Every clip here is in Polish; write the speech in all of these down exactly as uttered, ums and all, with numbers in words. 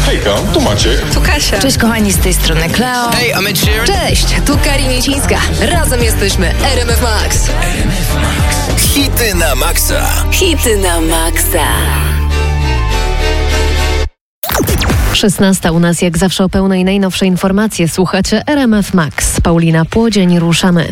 Hejka, tu Maciek. Tu Kasia. Cześć kochani, z tej strony Kleo. Hej, I'm Ed Sheeran. Cześć, tu Karin Jecińska. Razem jesteśmy R M F Max. R M F Max. Hity na maksa. Hity na maksa. szesnasta u nas jak zawsze o pełnej najnowszej informacje. Słuchacie R M F Max. Paulina Płodzień, ruszamy.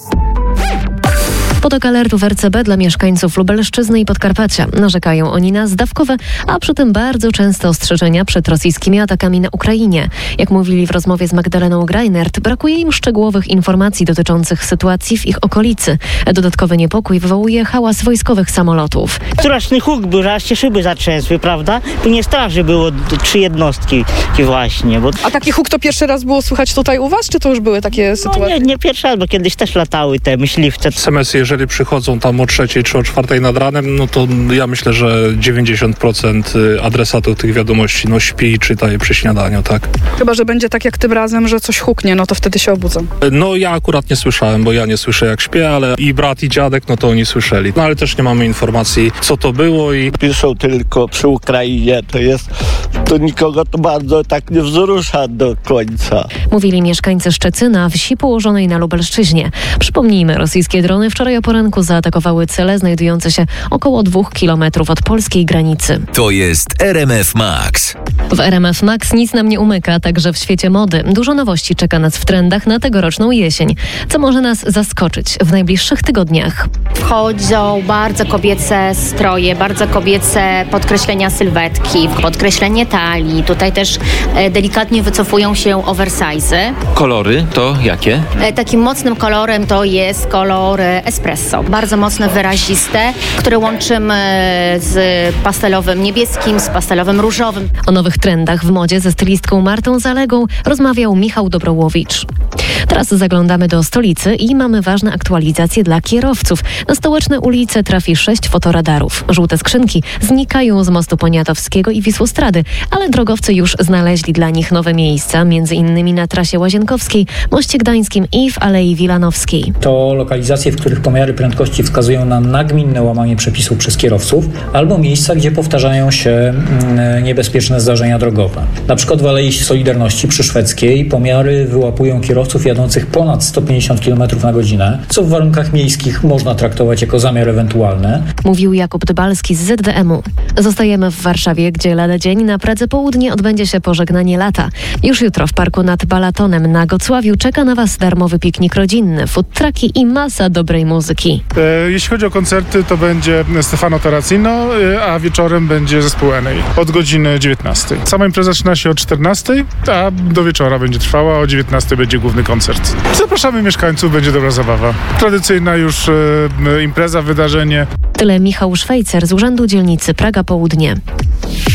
Podok alertu w R C B dla mieszkańców Lubelszczyzny i Podkarpacia. Narzekają oni na zdawkowe, a przy tym bardzo częste ostrzeżenia przed rosyjskimi atakami na Ukrainie. Jak mówili w rozmowie z Magdaleną Greinert, brakuje im szczegółowych informacji dotyczących sytuacji w ich okolicy. Dodatkowy niepokój wywołuje hałas wojskowych samolotów. Straszny huk był, że aż się szyby zatrzęsły, prawda? Później straży było trzy jednostki właśnie. Bo... A taki huk to pierwszy raz było słychać tutaj u was, czy to już były takie sytuacje? No nie, nie pierwszy raz, bo kiedyś też latały te myśliwce. es em esy, jeżeli przychodzą tam o trzeciej czy o czwartej nad ranem, no to ja myślę, że dziewięćdziesiąt procent adresatów tych wiadomości no śpi i czyta je przy śniadaniu, tak? Chyba że będzie tak jak tym razem, że coś huknie, no to wtedy się obudzą. No ja akurat nie słyszałem, bo ja nie słyszę jak śpię, ale i brat i dziadek, no to oni słyszeli. No ale też nie mamy informacji, co to było i... Piszą tylko przy Ukrainie, to jest, to nikogo to bardzo tak nie wzrusza do końca. Mówili mieszkańcy Szczecyna, wsi położonej na Lubelszczyźnie. Przypomnijmy, rosyjskie drony wczoraj o poranku zaatakowały cele znajdujące się około dwóch kilometrów od polskiej granicy. To jest R M F Max. W R M F Max nic nam nie umyka, także w świecie mody. Dużo nowości czeka nas w trendach na tegoroczną jesień. Co może nas zaskoczyć w najbliższych tygodniach? Wchodzą bardzo kobiece stroje, bardzo kobiece podkreślenia sylwetki, podkreślenie talii. Tutaj też e, delikatnie wycofują się oversize'y. Kolory to jakie? E, takim mocnym kolorem to jest kolor espresso. Bardzo mocne, wyraziste, które łączymy z pastelowym niebieskim, z pastelowym różowym. O nowych trendach w modzie ze stylistką Martą Zalegą rozmawiał Michał Dobrołowicz. Teraz zaglądamy do stolicy i mamy ważne aktualizacje dla kierowców. Na stołeczne ulice trafi sześć fotoradarów. Żółte skrzynki znikają z mostu Poniatowskiego i Wisłostrady, ale drogowcy już znaleźli dla nich nowe miejsca, między innymi na trasie Łazienkowskiej, moście Gdańskim i w Alei Wilanowskiej. To lokalizacje, w których pomiary prędkości wskazują na nagminne łamanie przepisów przez kierowców albo miejsca, gdzie powtarzają się mm, niebezpieczne zdarzenia drogowe. Na przykład w Alei Solidarności przy Szwedzkiej pomiary wyłapują kierowców jadących ponad sto pięćdziesiąt kilometrów na godzinę, co w warunkach miejskich można traktować jako zamiar ewentualny. Mówił Jakub Dybalski z Z D M u. Zostajemy w Warszawie, gdzie lada dzień na Pradze Południe odbędzie się pożegnanie lata. Już jutro w parku nad Balatonem na Gocławiu czeka na Was darmowy piknik rodzinny, food trucki i masa dobrej muzyki. E, jeśli chodzi o koncerty, to będzie Stefano Terracino, e, a wieczorem będzie zespół N A od godziny dziewiętnastej. Sama impreza zaczyna się o czternastej, a do wieczora będzie trwała, o dziewiętnastej będzie główny koncert. Zapraszamy mieszkańców, będzie dobra zabawa. Tradycyjna już e, impreza, wydarzenie. Tyle Michał Szwajcer z Urzędu Dzielnicy Praga Południe.